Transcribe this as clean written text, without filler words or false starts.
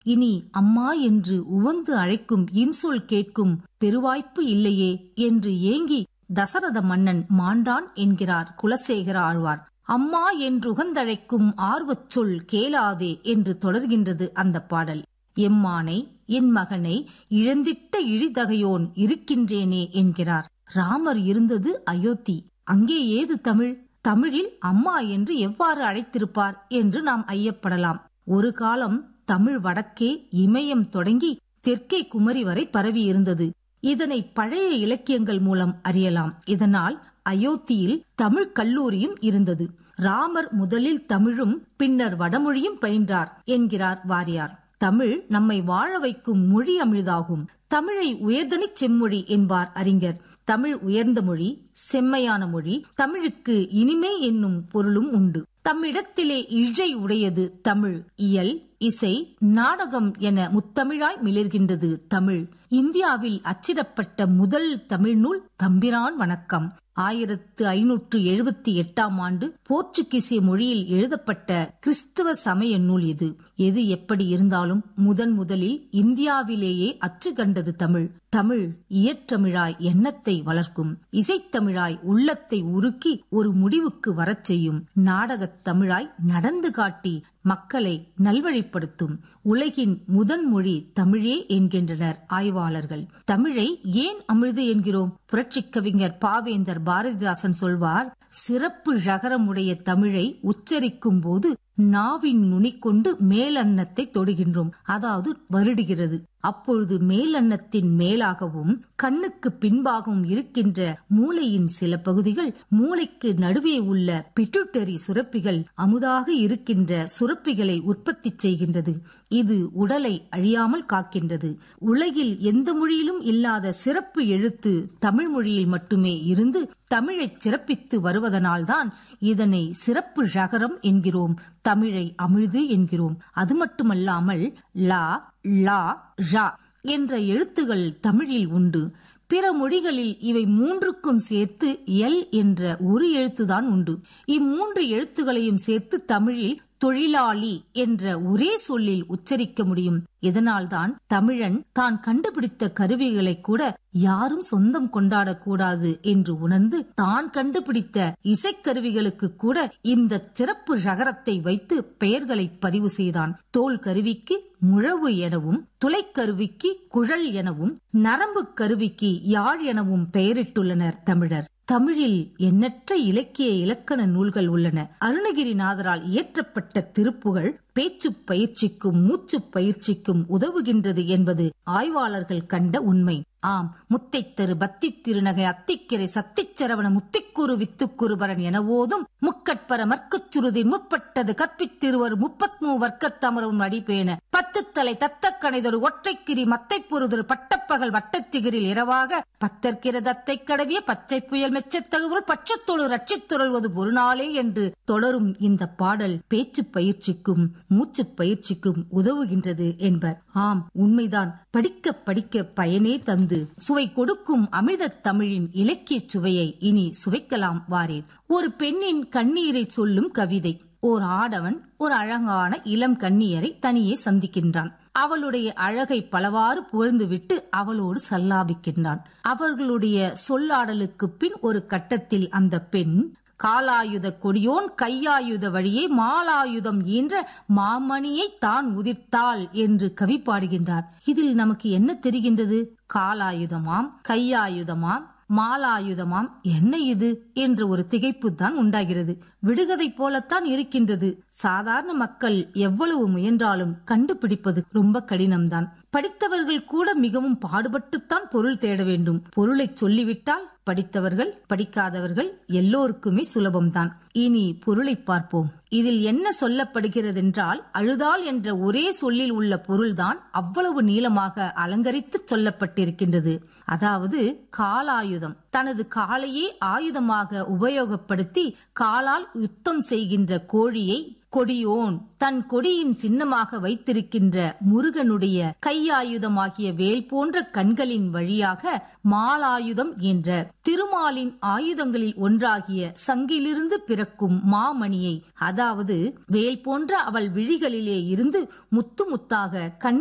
இனி அம்மா என்று உவந்து அழைக்கும் இன்சொல் கேட்கும் பெருவாய்ப்பு இல்லையே என்று ஏங்கி தசரத மன்னன் மாண்டான் என்கிறார் குலசேகர ஆழ்வார். அம்மா என்றுகந்தழைக்கும் ஆர்வச் சொல் கேளாதே என்று தொடர்கின்றது அந்த பாடல். எம்மானை என் மகனை இழந்திட்ட இழிதகையோன் இருக்கின்றேனே என்கிறார். ராமர் இருந்தது அயோத்தி, அங்கே ஏது தமிழ்? தமிழில் அம்மா என்று எவ்வாறு அழைத்திருப்பார் என்று நாம் ஐயப்படலாம். ஒரு காலம் தமிழ் வடக்கே இமயம் தொடங்கி தெற்கே குமரி வரை பரவி இருந்தது. இதனை பழைய இலக்கியங்கள் மூலம் அறியலாம். இதனால் அயோத்தியில் தமிழ் கல்லூரியும் இருந்தது. ராமர் முதலில் தமிழும் பின்னர் வடமொழியும் பயின்றார் என்கிறார் வாரியார். தமிழ் நம்மை வாழ வைக்கும் மொழி அமிழ்தாகும். தமிழை உயர்தனிச் செம்மொழி என்பார் அறிஞர். தமிழ் உயர்ந்த மொழி, செம்மையான மொழி. தமிழுக்கு இனிமை என்னும் பொருளும் உண்டு. தம்மிடத்திலே இழை உடையது தமிழ். இயல், இசை, நாடகம் என முத்தமிழாய் மிளர்கின்றது தமிழ். இந்தியாவில் அச்சிடப்பட்ட முதல் தமிழ் நூல் தம்பிரான் வணக்கம். 1578 போர்ச்சுகீசிய மொழியில் எழுதப்பட்ட கிறிஸ்தவ சமய நூல் இது. எது எப்படி இருந்தாலும் முதலில் இந்தியாவிலேயே அச்சு கண்டது தமிழ். தமிழ் இயற்றமிழாய் எண்ணத்தை வளர்க்கும். இசைத்தமிழாய் உள்ளத்தை உருக்கி ஒரு முடிவுக்கு வரச் செய்யும். நாடகத் தமிழாய் நடந்து காட்டி மக்களை நல்வழிப்படுத்தும். உலகின் முதன்மொழி தமிழே என்கின்றனர் ஆய்வாளர்கள். தமிழை ஏன் அமிழ்து என்கிறோம்? புரட்சிக் கவிஞர் பாவேந்தர் பாரதிதாசன் சொல்வார், சிறப்பு ழகரமுடைய தமிழை உச்சரிக்கும் போது நாவின் நுனி கொண்டு மேலன்னத்தை தொடுகின்றோம், அதாவது வருடுகிறது. அப்பொழுது மேலன்னத்தின் மேலாகவும் கண்ணுக்கு பின்பாகவும் இருக்கின்ற மூளையின் சில பகுதிகள், மூளைக்கு நடுவே உள்ள பிட்யூட்டரி சுரப்பிகள் அமுதாக இருக்கின்ற சுரப்பிகளை உற்பத்தி செய்கின்றது. இது உடலை அழியாமல் காக்கின்றது. உலகில் எந்த மொழியிலும் இல்லாத சிறப்பு எழுத்து தமிழ் மொழியில் மட்டுமே இருந்து தமிழை சிறப்பித்து வருவதனால்தான் இதனை சிறப்பு ழகரம் என்கிறோம், தமிழை அமிழ்து என்கிறோம். அது மட்டுமல்லாமல் லா, லா, ழா என்ற எழுத்துகள் தமிழில் உண்டு. பிற மொழிகளில் இவை மூன்றுக்கும் சேர்த்து எல் என்ற ஒரு எழுத்துதான் உண்டு. இம்மூன்று எழுத்துகளையும் சேர்த்து தமிழில் தொழிலாளி என்ற ஒரே சொல்லில் உச்சரிக்க முடியும். இதனால்தான் தமிழன் தான் கண்டுபிடித்த கருவிகளை கூட யாரும் சொந்தம் கொண்டாடக்கூடாது என்று உணர்ந்து தான் கண்டுபிடித்த இசைக்கருவிகளுக்கு கூட இந்த சிறப்பு ழகரத்தை வைத்து பெயர்களை பதிவு செய்தான். தோல் கருவிக்கு முழவு எனவும், துளைக்கருவிக்கு குழல் எனவும், நரம்பு கருவிக்கு யாழ் எனவும் பெயரிட்டுள்ளனர் தமிழர். தமிழில் எண்ணற்ற இலக்கிய இலக்கண நூல்கள் உள்ளன. அருணகிரிநாதரால் இயற்றப்பட்ட திருப்புகழ் பேச்சு பயிற்சிக்கும் மூச்சு பயிற்சிக்கும் உதவுகின்றது என்பது ஆய்வாளர்கள் கண்ட உண்மை. ஆம், முத்தைத்தரு பத்தி திருநகை அத்திக்கிரை சத்திச்சரவண முத்திக்குரு வித்துக்குருபரன் என ஓதும் முக்கட்பர மற்குச்சுருதி முற்பட்டது கற்பித்திருவர் 33 வர்க்கத்தமரும் அடிப்பேன 10 தலை தத்தக்கணைதொரு ஒற்றைக்கிரி மத்தை பொருதொரு பட்டப்பகல் வட்டத்திகிரில் இரவாக பத்தற்கிற தத்தை கடவிய பச்சை புயல் மெச்சத்தகுவல் பட்சத்தோடு ரட்சித்துறல்வது ஒரு நாளே என்று தொடரும் இந்த பாடல் பேச்சு பயிற்சிக்கும் மூச்சு பயிற்சிக்கும் உதவுகின்றது என்பர். ஆம், உண்மைதான். படிக்க படிக்க பயனே தந்து சுவை கொடுக்கும் அமிர்த தமிழின் இலக்கிய சுவையை இனி சுவைக்கலாம் வாரேன். ஒரு பெண்ணின் கண்ணீரை சொல்லும் கவிதை. ஓர் ஆடவன் ஒரு அழகான இளம் கன்னியரை தனியே சந்திக்கின்றான். அவளுடைய அழகை பலவாறு புகழ்ந்துவிட்டு அவளோடு சல்லாபிக்கின்றான். அவர்களுடைய சொல்லாடலுக்கு பின் ஒரு கட்டத்தில் அந்த பெண், காலாயுத கொடியோன் கையாயுத வழியே மாலாயுதம் ஈன்ற மாமணியை தான் உதிர்த்தாள் என்று கவி பாடுகின்றார். இதில் நமக்கு என்ன தெரிகின்றது? காலாயுதமாம், கையாயுதமாம், மாலாயுதமாம், என்ன இது என்ற ஒரு திகைப்பு தான் உண்டாகிறது. விடுகதை போலத்தான் இருக்கின்றது. சாதாரண மக்கள் எவ்வளவு முயன்றாலும் கண்டுபிடிப்பது ரொம்ப கடினம்தான். படித்தவர்கள் கூட மிகவும் பாடுபட்டுத்தான் பொருள் தேட வேண்டும். பொருளை சொல்லிவிட்டால் படித்தவர்கள் படிக்காதவர்கள் எல்லோருக்குமே சுலபம்தான். இனி பொருளை பார்ப்போம். இதில் என்ன சொல்லப்படுகிறதென்றால், அழுதாள் என்ற ஒரே சொல்லில் உள்ள பொருள்தான் அவ்வளவு நீளமாக அலங்கரித்து சொல்லப்பட்டிருக்கின்றது. அதாவது காலாயுதம், தனது காலையே ஆயுதமாக உபயோகப்படுத்தி காலால் யுத்தம் செய்கின்ற கோழியை கொடியோன் தன் கொடியின் சின்னமாக வைத்திருக்கின்ற முருகனுடைய கையாயுதமாகிய வேல் போன்ற கண்களின் வழியாக மாலாயுதம் என்ற திருமாலின் ஆயுதங்களில் ஒன்றாகிய சங்கிலிருந்து பிறக்கும் மாமணியை, அதாவது வேல் போன்ற அவள் விழிகளிலே இருந்து முத்து முத்தாக